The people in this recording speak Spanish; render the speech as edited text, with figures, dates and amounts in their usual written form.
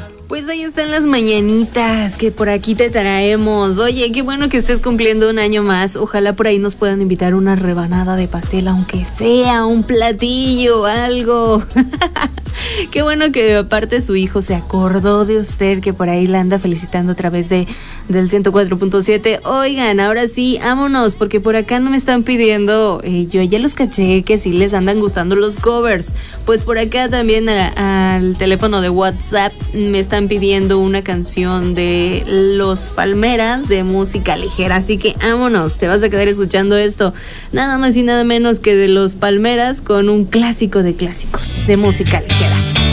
Pues ahí están las mañanitas que por aquí te traemos. Oye, qué bueno que estés cumpliendo un año más. Ojalá por ahí nos puedan invitar una rebanada de pastel, aunque sea un platillo, algo. Qué bueno que aparte su hijo se acordó de usted, que por ahí la anda felicitando a través del 104.7. Oigan, ahora sí, vámonos, porque por acá no me están pidiendo, yo ya los caché que sí les andan gustando los covers. Pues por acá también al teléfono de WhatsApp me están pidiendo una canción de Los Palmeras de música ligera, así que vámonos, te vas a quedar escuchando esto, nada más y nada menos que de Los Palmeras con un clásico de clásicos de música ligera.